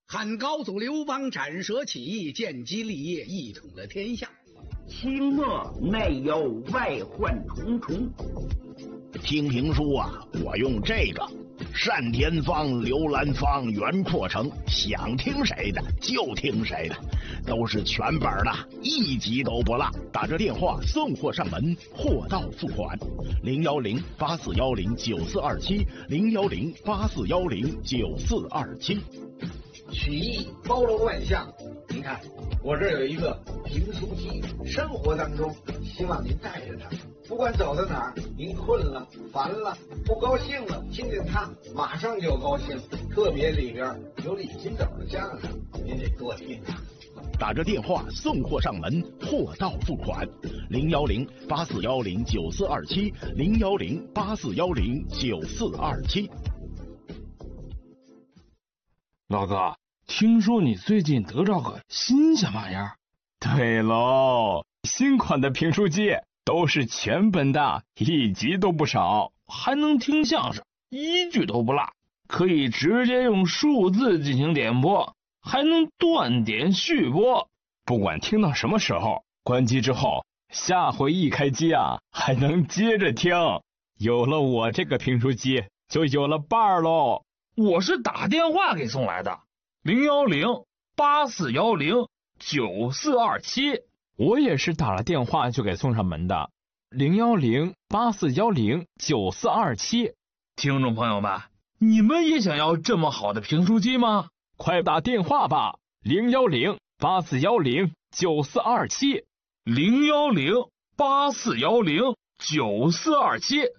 汉高祖刘邦斩蛇起义，建基立业，一统了天下。 清末内忧外患重重。 听评书啊，我用这个单田芳、刘兰芳、袁阔成，想听谁的就听谁的，都是全本的，一集都不落。打这电话送货上门，货到付款。010-8410-9427，010-8410-9427。 曲艺包罗万象，您看我这儿有一个评书机，生活当中希望您带着它，不管走到哪儿，您困了、烦了、不高兴了，听见它马上就高兴。特别里边有李金斗的相声，您得多听啊。 打着电话送货上门，货到付款。010-8410-9427，010-8410-9427。 老哥，听说你最近得着个新鲜玩意儿？ 对喽，新款的评书机都是全本的，一集都不少， 还能听相声，一句都不落，可以直接用数字进行点播，还能断点续播。 不管听到什么时候，关机之后，下回一开机啊，还能接着听。有了我这个评书机，就有了伴儿喽。 我是打电话给送来的，010-8410-9427。 我也是打了电话就给送上门的，010-8410-9427。 听众朋友们，你们也想要这么好的评书机吗？ 快打电话吧，010-8410-9427。 010-8410-9427。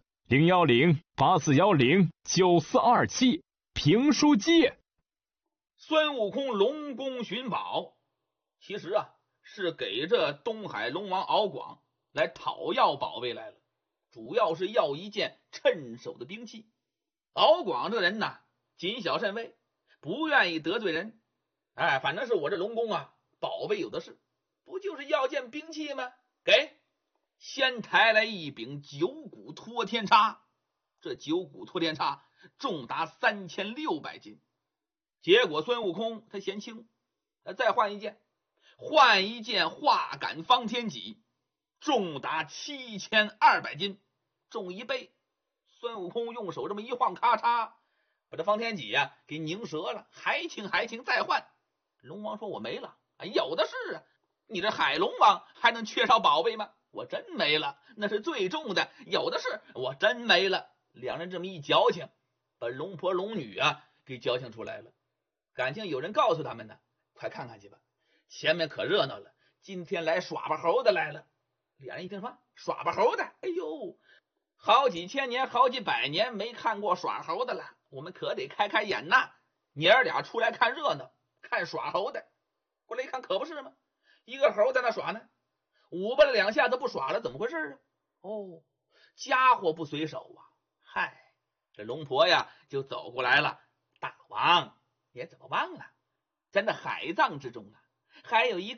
010-8410-9427。评书机。 孙悟空龙宫寻宝，其实啊是给这东海龙王敖广来讨要宝贝来了，主要是要一件趁手的兵器。敖广这人呐，谨小慎微，不愿意得罪人。反正是我这龙宫啊，宝贝有的是，不就是要件兵器吗？给，先抬来一柄九股托天叉，这九股托天叉重达3600斤。结果孙悟空他嫌轻，再换一件化杆方天戟，重达7200斤，重1倍。孙悟空用手这么一晃，咔嚓，把这方天戟啊给拧折了，还请，再换。龙王说我没了，有的是啊，你这海龙王还能缺少宝贝吗？我真没了，那是最重的，有的是，我真没了。两人这么一矫情，把龙婆龙女啊给矫情出来了。感情有人告诉他们呢，快看看去吧，前面可热闹了，今天来耍把猴的来了。两人一听说耍把猴的，哎呦，好几千年好几百年没看过耍猴的了，我们可得开开眼呐。娘儿俩出来看热闹，看耍猴的。过来一看，可不是吗？一个猴在那耍呢，舞吧了两下子不耍了，怎么回事啊？哦，家伙不随手啊。嗨，这龙婆呀就走过来了，大王也怎么忘了，在那海藏之中啊，还有一